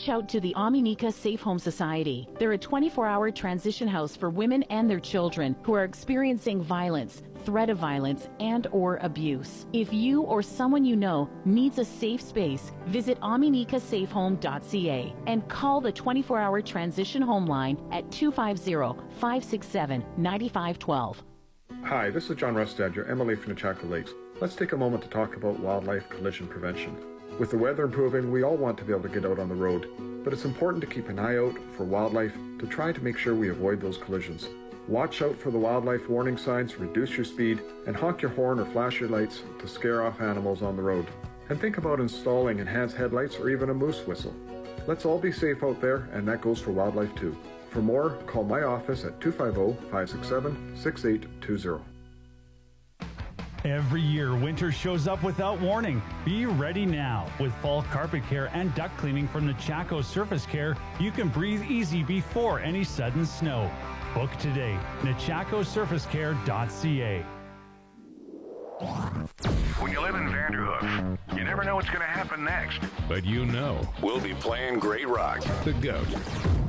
reach out to the Aminika Safe Home Society. They're a 24-hour transition house for women and their children who are experiencing violence, threat of violence, and or abuse. If you or someone you know needs a safe space, visit aminikasafehome.ca and call the 24-hour transition home line at 250-567-9512. Hi, this is John Rustad, your MLA from the Chaco Lakes. Let's take a moment to talk about wildlife collision prevention. With the weather improving, we all want to be able to get out on the road, but it's important to keep an eye out for wildlife to try to make sure we avoid those collisions. Watch out for the wildlife warning signs, reduce your speed, and honk your horn or flash your lights to scare off animals on the road. And think about installing enhanced headlights or even a moose whistle. Let's all be safe out there, and that goes for wildlife too. For more, call my office at 250-567-6820. Every year, winter shows up without warning. Be ready now. With fall carpet care and duct cleaning from the Chaco Surface Care, you can breathe easy before any sudden snow. Book today. NachacoSurfaceCare.ca. When you live in Vanderhoof, you never know what's going to happen next. But you know, we'll be playing great rock. The GOAT.